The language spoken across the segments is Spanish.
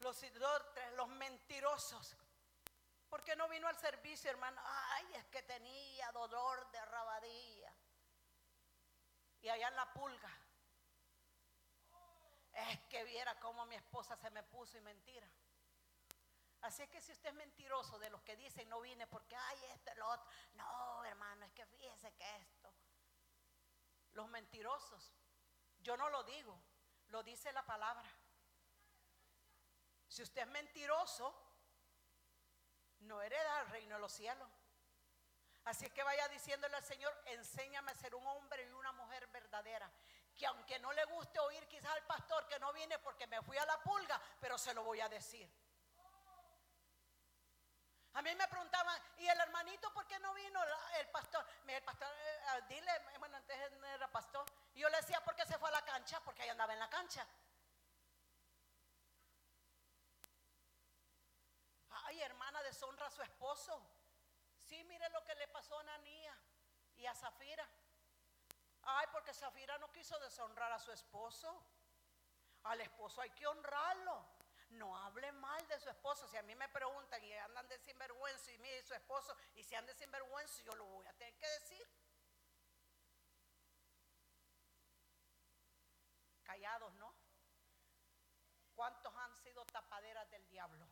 los mentirosos. ¿Por qué no vino al servicio, hermano? Ay, es que tenía dolor de rabadilla. Y allá en la pulga, es que viera cómo mi esposa se me puso, y mentira. Así es que si usted es mentiroso, de los que dicen no vine porque ay, esto, lo otro. No, hermano, es que fíjese que esto. Los mentirosos, yo no lo digo, lo dice la palabra. Si usted es mentiroso, no hereda el reino de los cielos. Así es que vaya diciéndole al Señor: enséñame a ser un hombre y una mujer verdadera, que aunque no le guste oír quizás al pastor que no viene porque me fui a la pulga, pero se lo voy a decir. A mí me preguntaban: ¿y el hermanito por qué no vino? El pastor, dile, bueno, antes no era pastor. Y yo le decía: ¿por qué se fue a la cancha? Porque ahí andaba en la cancha. Ay, hermana, deshonra a su esposo. Sí, mire lo que le pasó a Ananías y a Zafira. Ay, porque Zafira no quiso deshonrar a su esposo. Al esposo hay que honrarlo. No hable mal de su esposo. Si a mí me preguntan y andan de sinvergüenza y mire su esposo, y si andan de sinvergüenza, yo lo voy a tener que decir. Callados, ¿no? ¿Cuántos han sido tapaderas del diablo?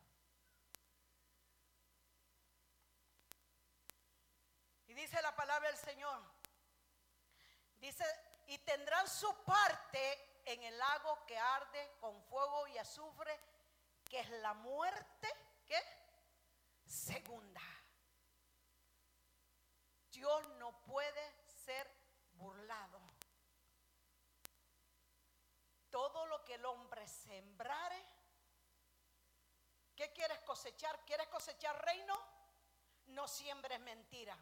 Y dice la palabra del Señor, dice: y tendrán su parte en el lago que arde con fuego y azufre, que es la muerte, ¿qué? Segunda. Dios no puede ser burlado. Todo lo que el hombre sembrare, ¿qué quieres cosechar? ¿Quieres cosechar reino? No siembres mentira.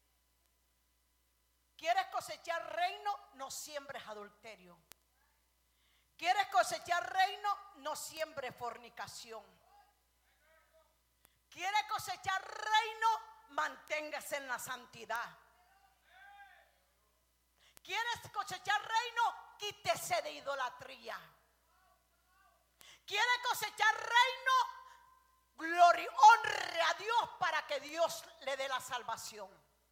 ¿Quieres cosechar reino? No siembres adulterio. ¿Quieres cosechar reino? No siembres fornicación. ¿Quieres cosechar reino? Manténgase en la santidad. ¿Quieres cosechar reino? Quítese de idolatría. ¿Quieres cosechar reino? Honre a Dios para que Dios le dé la salvación.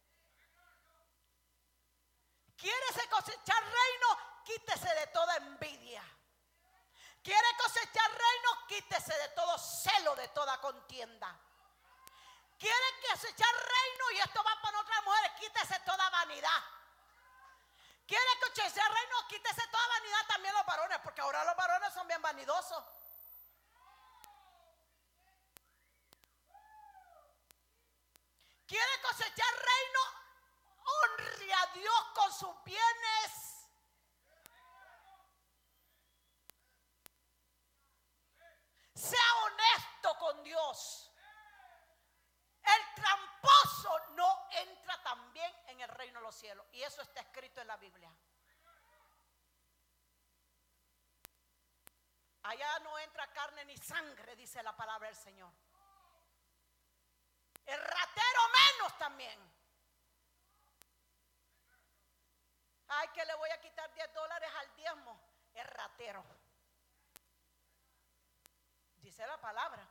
¿Quieres cosechar reino? Quítese de toda envidia. ¿Quiere cosechar reino? Quítese de todo celo, de toda contienda. ¿Quiere cosechar reino? Y esto va para otras mujeres: quítese toda vanidad. ¿Quiere cosechar reino? Quítese toda vanidad también los varones, porque ahora los varones son bien vanidosos. ¿Quiere cosechar reino? Honre a Dios con sus bienes. Sea honesto con Dios. El tramposo no entra también en el reino de los cielos. Y eso está escrito en la Biblia. Allá no entra carne ni sangre, dice la palabra del Señor. El ratero menos también. Ay, que le voy a quitar $10 al diezmo. Es ratero. Dice la palabra.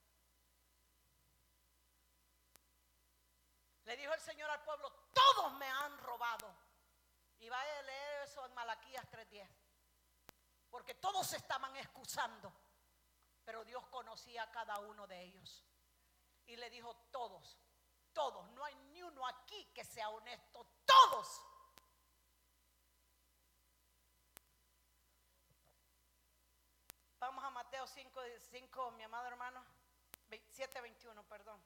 Le dijo el Señor al pueblo: todos me han robado. Y vaya a leer eso en Malaquías 3:10. Porque todos se estaban excusando, pero Dios conocía a cada uno de ellos. Y le dijo: todos, todos, no hay ni uno aquí que sea honesto, todos. Vamos a Mateo 5, mi amado hermano, 7:21, perdón.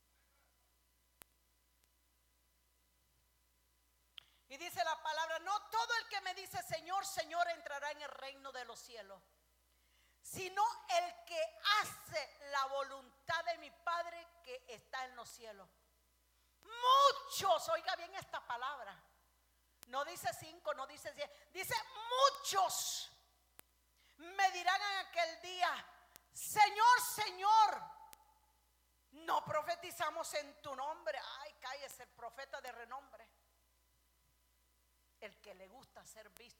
Y dice la palabra: no todo el que me dice Señor, Señor entrará en el reino de los cielos, sino el que hace la voluntad de mi Padre que está en los cielos. Muchos, oiga bien esta palabra, no dice 5, no dice 10, dice muchos me dirán en aquel día: Señor, Señor, no profetizamos en tu nombre. Ay, cállese, el profeta de renombre. El que le gusta ser visto